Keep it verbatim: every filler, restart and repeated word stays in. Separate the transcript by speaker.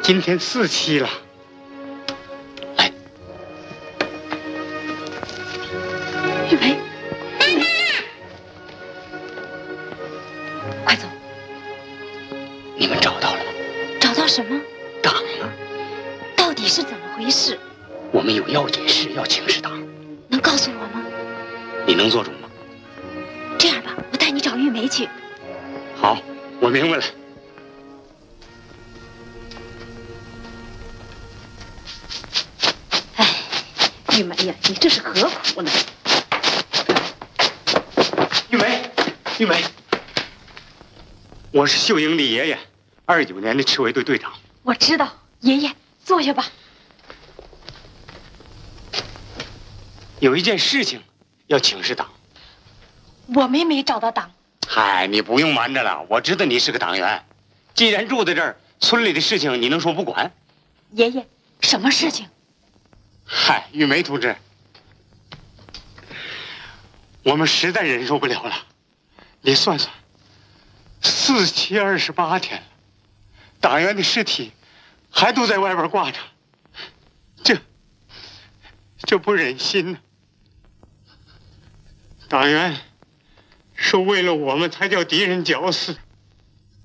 Speaker 1: 今天四期了。来，
Speaker 2: 玉梅，玉梅，快走！
Speaker 1: 你们找到了吗？
Speaker 2: 找到什么？
Speaker 1: 党啊！
Speaker 2: 到底是怎么回事？
Speaker 1: 我们有要紧事要请示党，
Speaker 2: 能告诉我吗？
Speaker 1: 你能做主吗？
Speaker 2: 这样吧，我带你找玉梅去。
Speaker 1: 好，我明白了。
Speaker 2: 哎，玉梅呀，你这是何苦呢？
Speaker 1: 玉梅，玉梅，我是秀英的爷爷，二九年的赤卫队队长。
Speaker 2: 我知道，爷爷，坐下吧。
Speaker 1: 有一件事情要请示党。
Speaker 2: 我们没找到党。
Speaker 1: 嗨，你不用瞒着了，我知道你是个党员。既然住在这儿，村里的事情你能说不管？
Speaker 2: 爷爷，什么事情？
Speaker 1: 嗨，玉梅同志，我们实在忍受不了了。你算算，四七二十八天了，党员的尸体还都在外边挂着，这这不忍心呢。党员是为了我们才叫敌人绞死。